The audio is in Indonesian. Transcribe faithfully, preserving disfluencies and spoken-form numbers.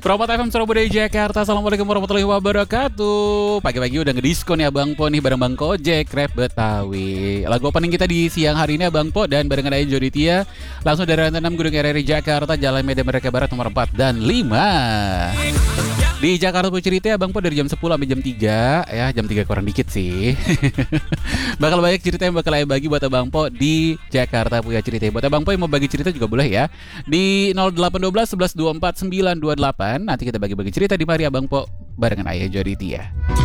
Promo T F M Surabaya Jakarta. Assalamualaikum warahmatullahi wabarakatuh. Pagi-pagi udah ngediskon ya Bang Po nih bareng Bang Kojek Rap Betawi. Lagu opening kita di siang hari ini Bang Po dan barengan Ayu Joditia. Langsung dari lantai enam Gedung R R I Jakarta, Jalan Medan Merdeka Barat nomor empat dan lima. Di Jakarta Punya Cerita ya Bang Po dari jam sepuluh sampai jam tiga. Ya jam tiga kurang dikit sih. Bakal banyak cerita yang bakal Ayu bagi buat Bang Po di Jakarta Punya Cerita. Buat Bang Po yang mau bagi cerita juga boleh ya. Di nol delapan satu dua sebelas dua empat sembilan dua delapan. Nanti kita bagi-bagi cerita di mari Abang Po barengan Ayah Joditia.